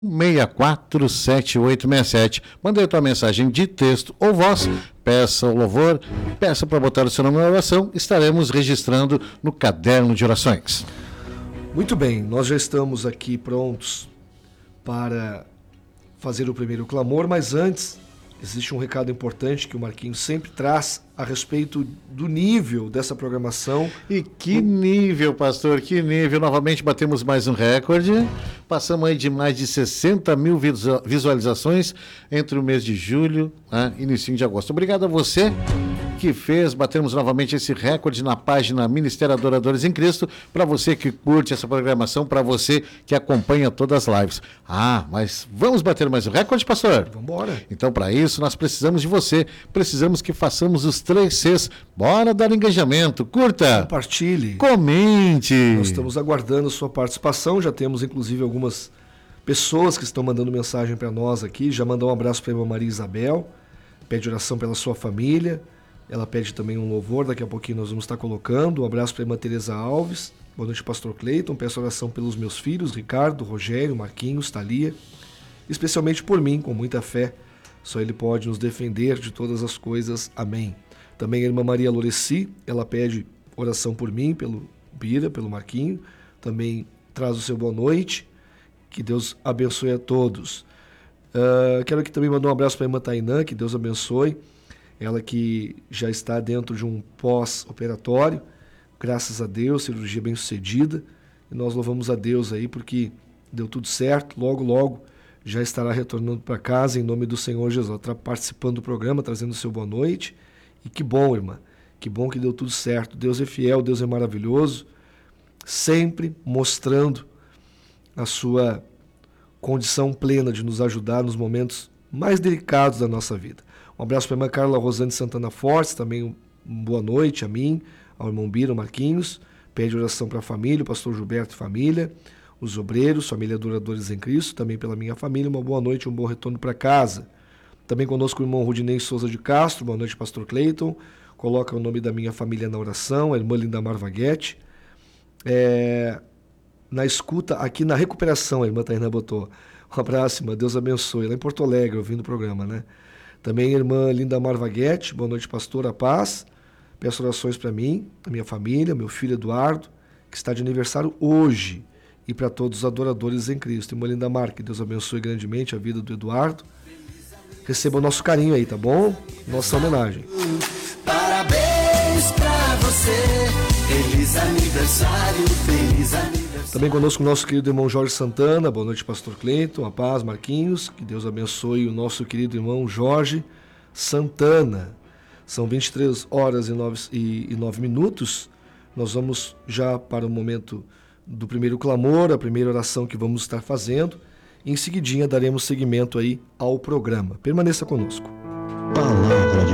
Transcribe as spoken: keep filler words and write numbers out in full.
seis quatro sete oito seis sete. Mande a tua mensagem de texto ou voz, peça o louvor, peça para botar o seu nome na oração, estaremos registrando no caderno de orações. Muito bem, nós já estamos aqui prontos para fazer o primeiro clamor, mas antes existe um recado importante que o Marquinhos sempre traz a respeito do nível dessa programação. E que nível, pastor, que nível. Novamente batemos mais um recorde. Passamos aí de mais de sessenta mil visualizações entre o mês de julho né, e início de agosto. Obrigado a você que fez, batemos novamente esse recorde na página Ministério Adoradores em Cristo, para você que curte essa programação, para você que acompanha todas as lives. Ah, mas vamos bater mais um recorde, pastor? Vamos embora. Então, para isso, nós precisamos de você, precisamos que façamos os três Cs. Bora dar engajamento, curta, compartilhe, comente. Nós estamos aguardando a sua participação, já temos inclusive algumas pessoas que estão mandando mensagem para nós aqui, já mandou um abraço para a irmã Maria Isabel, pede oração pela sua família. Ela pede também um louvor, daqui a pouquinho nós vamos estar colocando. Um abraço para a irmã Tereza Alves. Boa noite, pastor Cleiton. Peço oração pelos meus filhos, Ricardo, Rogério, Marquinhos, Thalia. Especialmente por mim, com muita fé. Só Ele pode nos defender de todas as coisas. Amém. Também a irmã Maria Loreci, ela pede oração por mim, pelo Bira, pelo Marquinho. Também traz o seu boa noite. Que Deus abençoe a todos. Uh, quero que também mandar um abraço para a irmã Tainã, que Deus abençoe. Ela que já está dentro de um pós-operatório, graças a Deus, cirurgia bem sucedida, e nós louvamos a Deus aí porque deu tudo certo, logo, logo já estará retornando para casa em nome do Senhor Jesus. Ela está participando do programa, trazendo o seu boa noite, e que bom, irmã, que bom que deu tudo certo. Deus é fiel, Deus é maravilhoso, sempre mostrando a sua condição plena de nos ajudar nos momentos mais delicados da nossa vida. Um abraço para a irmã Carla Rosane Santana Fortes, também um, um boa noite a mim, ao irmão Bira, Marquinhos. Pede oração para a família, o pastor Gilberto e família, os obreiros, família Adoradores em Cristo, também pela minha família, uma boa noite, um bom retorno para casa. Também conosco o irmão Rudinei Souza de Castro, boa noite, pastor Cleiton. Coloca o nome da minha família na oração, a irmã Lindamar Vaguete. É, na escuta, aqui na recuperação, a irmã Taina botou. Um abraço, irmã, Deus abençoe. Lá em Porto Alegre, ouvindo o programa, né? Também a irmã Lindamar Vaguete, boa noite, pastor, a paz. Peço orações para mim, a minha família, meu filho Eduardo, que está de aniversário hoje, e para todos os adoradores em Cristo. Irmã Lindamar, que Deus abençoe grandemente a vida do Eduardo. Receba o nosso carinho aí, tá bom? Nossa homenagem. Parabéns para você, feliz aniversário, feliz aniversário. Também conosco o nosso querido irmão Jorge Santana, boa noite, pastor Cleiton, a paz, Marquinhos, que Deus abençoe o nosso querido irmão Jorge Santana. São vinte e três horas e nove minutos, nós vamos já para o momento do primeiro clamor, a primeira oração que vamos estar fazendo, e em seguidinha daremos seguimento aí ao programa. Permaneça conosco. Palavra de